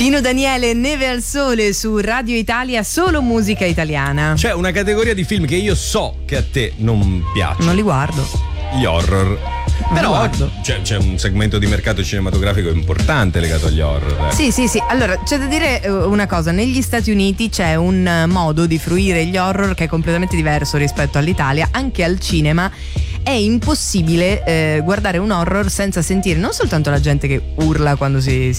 Pino Daniele, Neve al sole su Radio Italia, solo musica italiana. C'è una categoria di film che io so che a te non piacciono. Non li guardo. Gli horror. Però c'è un segmento di mercato cinematografico importante legato agli horror. Sì. Allora, c'è da dire una cosa: negli Stati Uniti c'è un modo di fruire gli horror che è completamente diverso rispetto all'Italia. Anche al cinema è impossibile guardare un horror senza sentire non soltanto la gente che urla quando si